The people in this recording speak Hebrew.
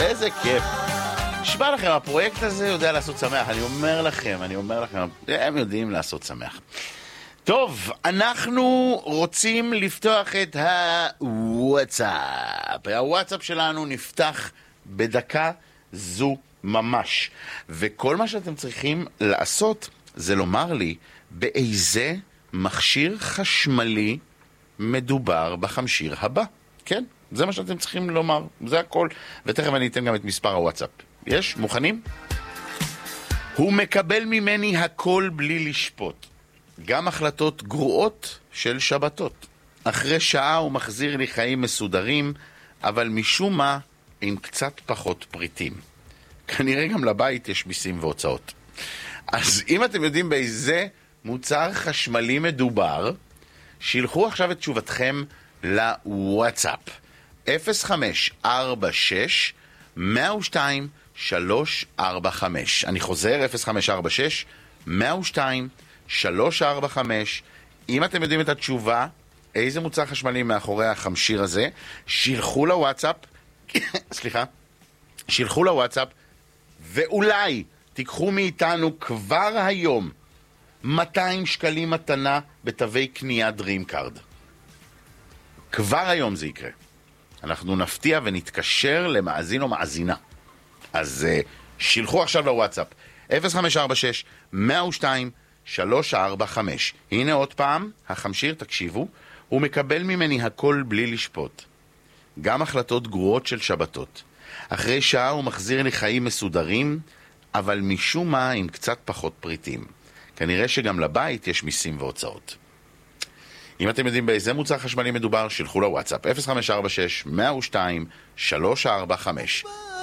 איזה כיף. נשבע לכם, הפרויקט הזה יודע לעשות שמח. אני אומר לכם, הם יודעים לעשות שמח. טוב, אנחנו רוצים לפתוח את הוואטסאפ. הוואטסאפ שלנו נפתח בדקה זו ממש. וכל מה שאתם צריכים לעשות זה לומר לי באיזה מכשיר חשמלי מדובר בחמשיר הבא. כן, זה מה שאתם צריכים לומר, זה הכל. ותכף אני אתן גם את מספר הוואטסאפ. יש? מוכנים? הוא מקבל ממני הכל בלי לשפוט. גם החלטות גרועות של שבתות. אחרי שעה הוא מחזיר לי חיים מסודרים, אבל משום מה עם קצת פחות פריטים. כנראה גם לבית יש מיסים והוצאות. אז אם אתם יודעים באיזה מוצר חשמלי מדובר, שילחו עכשיו את תשובתכם לוואטסאפ. 0546 102 345. אני חוזר, 0546 102 345. אם אתם יודעים את התשובה, איזה מוצר חשמלי מאחורי החמשיר הזה, שילחו לוואטסאפ, סליחה, שילחו לוואטסאפ, ואולי תיקחו מאיתנו כבר היום 200 שקלים מתנה בתווי קנייה DreamCard. כבר היום זה יקרה. אנחנו נפתיע ונתקשר למאזין או מאזינה. אז שילחו עכשיו לוואטסאפ 0546 102 345. הנה עוד פעם, החמשיר, תקשיבו, הוא מקבל ממני הכל בלי לשפוט. גם החלטות גרועות של שבתות. אחרי שעה הוא מחזיר לי חיים מסודרים, אבל משום מה עם קצת פחות פריטים. כנראה שגם לבית יש מיסים והוצאות. אם אתם יודעים באיזה מוצר חשמלי מדובר, שילחו לוואטסאפ 0546 102 345.